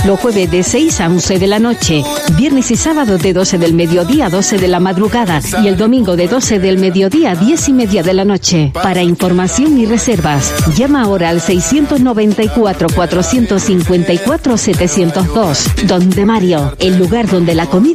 Los jueves de 6 a 11 de la noche. Viernes y sábado de 12 del mediodía a 12 de la madrugada. Y el domingo de 12 del mediodía a 10:30 de la noche. Para información y reservas, llama ahora al 694 454 702. Don de Mario, el lugar donde la comida